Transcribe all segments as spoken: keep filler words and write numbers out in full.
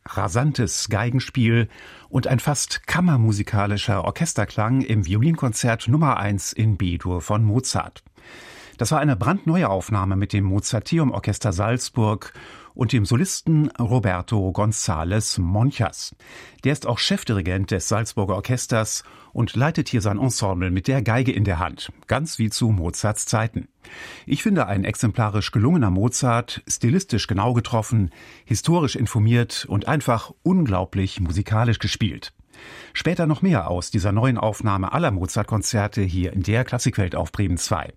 rasantes Geigenspiel und ein fast kammermusikalischer Orchesterklang im Violinkonzert Nummer eins in B-Dur von Mozart. Das war eine brandneue Aufnahme mit dem Mozarteum Orchester Salzburg und dem Solisten Roberto González Monchas. Der ist auch Chefdirigent des Salzburger Orchesters und leitet hier sein Ensemble mit der Geige in der Hand, ganz wie zu Mozarts Zeiten. Ich finde, ein exemplarisch gelungener Mozart, stilistisch genau getroffen, historisch informiert und einfach unglaublich musikalisch gespielt. Später noch mehr aus dieser neuen Aufnahme aller Mozart-Konzerte hier in der Klassikwelt auf Bremen zwei.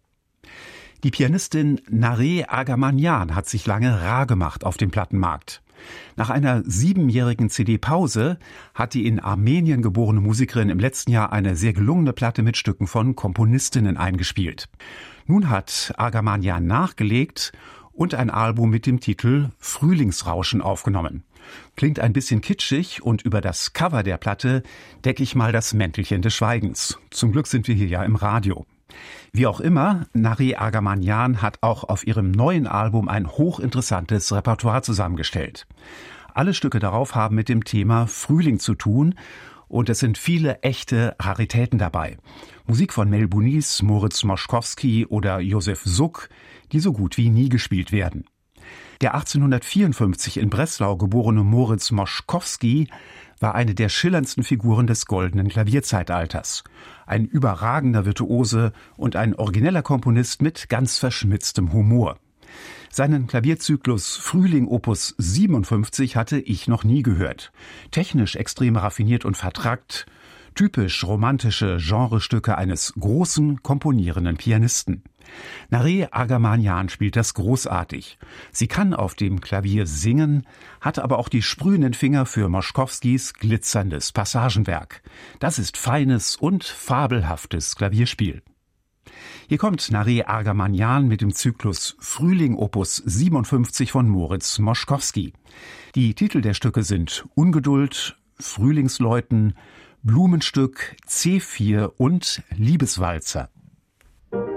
Die Pianistin Nareh Argamanyan hat sich lange rar gemacht auf dem Plattenmarkt. Nach einer siebenjährigen C D-Pause hat die in Armenien geborene Musikerin im letzten Jahr eine sehr gelungene Platte mit Stücken von Komponistinnen eingespielt. Nun hat Argamanyan nachgelegt und ein Album mit dem Titel Frühlingsrauschen aufgenommen. Klingt ein bisschen kitschig und über das Cover der Platte decke ich mal das Mäntelchen des Schweigens. Zum Glück sind wir hier ja im Radio. Wie auch immer, Nareh Argamanyan hat auch auf ihrem neuen Album ein hochinteressantes Repertoire zusammengestellt. Alle Stücke darauf haben mit dem Thema Frühling zu tun und es sind viele echte Raritäten dabei. Musik von Mel Bunis, Moritz Moszkowski oder Josef Suk, die so gut wie nie gespielt werden. Der achtzehnhundertvierundfünfzig in Breslau geborene Moritz Moszkowski war eine der schillerndsten Figuren des goldenen Klavierzeitalters. Ein überragender Virtuose und ein origineller Komponist mit ganz verschmitztem Humor. Seinen Klavierzyklus Frühling Opus siebenundfünfzig hatte ich noch nie gehört. Technisch extrem raffiniert und vertrackt, typisch romantische Genrestücke eines großen, komponierenden Pianisten. Nareh Argamanyan spielt das großartig. Sie kann auf dem Klavier singen, hat aber auch die sprühenden Finger für Moszkowskis glitzerndes Passagenwerk. Das ist feines und fabelhaftes Klavierspiel. Hier kommt Nareh Argamanyan mit dem Zyklus Frühling Opus siebenundfünfzig von Moritz Moszkowski. Die Titel der Stücke sind Ungeduld, Frühlingsläuten, Blumenstück, C vier und Liebeswalzer.